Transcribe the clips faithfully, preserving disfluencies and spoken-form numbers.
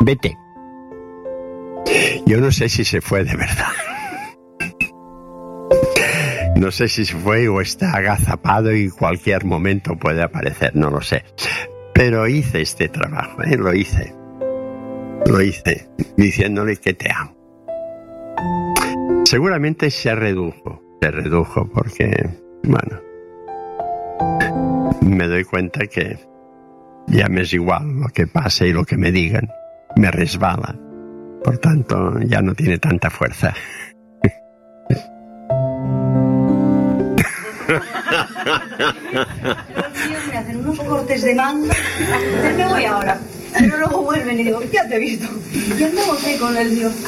vete. Yo no sé si se fue de verdad. No sé si se fue o está agazapado y cualquier momento puede aparecer, no lo sé. Pero hice este trabajo, ¿eh? Lo hice. Lo hice, diciéndole que te amo. Seguramente se redujo, se redujo porque, bueno, me doy cuenta que ya me es igual lo que pase y lo que me digan, me resbala. Por tanto, ya no tiene tanta fuerza. Me hacen unos cortes de manga. Me voy ahora. Pero luego vuelven y digo, ya te he visto. Y andamos ahí con el Dios.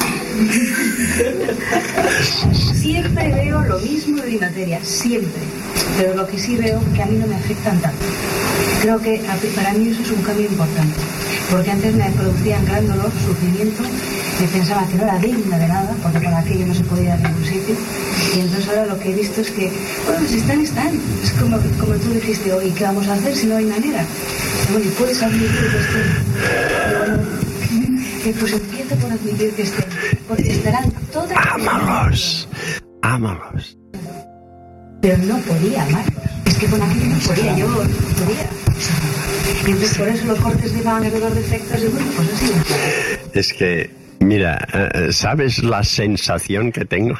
Siempre veo lo mismo de mi materia, siempre. Pero lo que sí veo que a mí no me afectan tanto. Creo que para mí eso es un cambio importante. Porque antes me producían gran dolor, sufrimiento. Me pensaba que no era digna de nada, porque por aquello no se podía ir a ningún sitio. Y entonces ahora lo que he visto es que, bueno, si están, están. Es como, como tú dijiste hoy, ¿qué vamos a hacer si no hay manera? Bueno, y puedes admitir que estén. Bueno, que pues empiezo por admitir que estén. Porque estarán todas. Ámalos, ámalos. Pero no podía amarlos. Es que con aquello no podía, yo no podía. Y entonces por eso los cortes de van, los defectos, y bueno, pues así. Es que, mira, ¿sabes la sensación que tengo?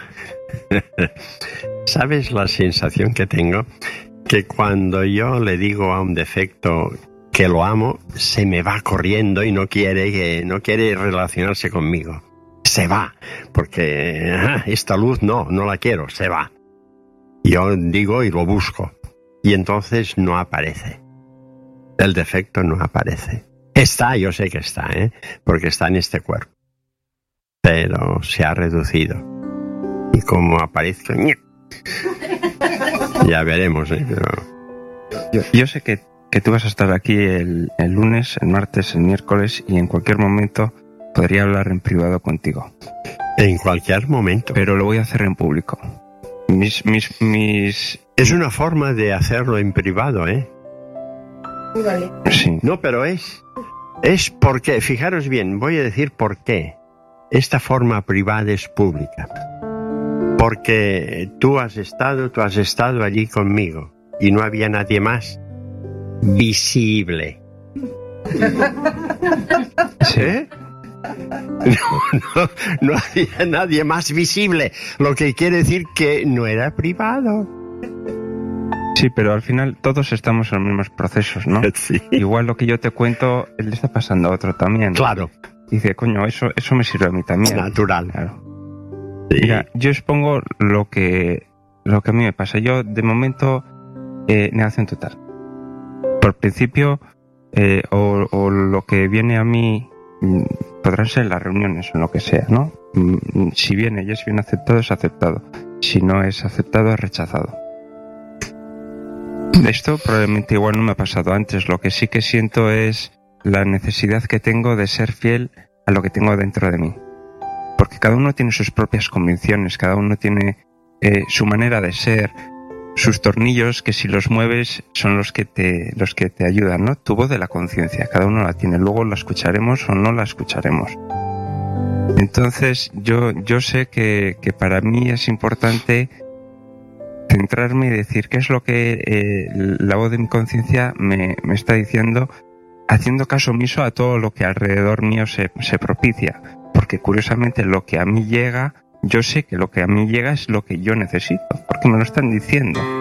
¿Sabes la sensación que tengo? Que cuando yo le digo a un defecto que lo amo, se me va corriendo y no quiere, que, no quiere relacionarse conmigo. Se va, porque ah, esta luz no, no la quiero, se va. Yo digo y lo busco, y entonces no aparece. El defecto no aparece. Está, yo sé que está, ¿eh? Porque está en este cuerpo. Pero se ha reducido. Y como aparezca, ya veremos, ¿eh? Pero... Yo, yo sé que, que tú vas a estar aquí el, el lunes, el martes, el miércoles, y en cualquier momento podría hablar en privado contigo. En cualquier momento. Pero lo voy a hacer en público. Mis, mis, mis... Es una forma de hacerlo en privado, ¿eh? Sí. No, pero es... Es porque, fijaros bien, voy a decir por qué. Esta forma privada es pública. Porque tú has estado, tú has estado allí conmigo y no había nadie más visible. ¿Sí? ¿Eh? No, no, no había nadie más visible, lo que quiere decir que no era privado. Sí, pero al final todos estamos en los mismos procesos, ¿no? Sí. Igual lo que yo te cuento, le está pasando a otro también. Claro. Dice, coño, eso, eso me sirve a mí también. Natural. Claro. Sí. Mira, yo expongo lo que, lo que a mí me pasa. Yo, de momento, eh, negación total. Por principio, eh, o, o lo que viene a mí, podrán ser las reuniones o lo que sea, ¿no? Si viene y es bien aceptado, es aceptado. Si no es aceptado, es rechazado. Esto probablemente igual no me ha pasado antes. Lo que sí que siento es la necesidad que tengo de ser fiel a lo que tengo dentro de mí. Porque cada uno tiene sus propias convicciones, cada uno tiene eh, su manera de ser, sus tornillos que si los mueves son los que te, los que te ayudan, ¿no? Tu voz de la conciencia, cada uno la tiene. Luego la escucharemos o no la escucharemos. Entonces yo, yo sé que, que para mí es importante centrarme y decir qué es lo que eh, la voz de mi conciencia me, me está diciendo, haciendo caso omiso a todo lo que alrededor mío se, se propicia. Porque curiosamente lo que a mí llega, yo sé que lo que a mí llega es lo que yo necesito, porque me lo están diciendo.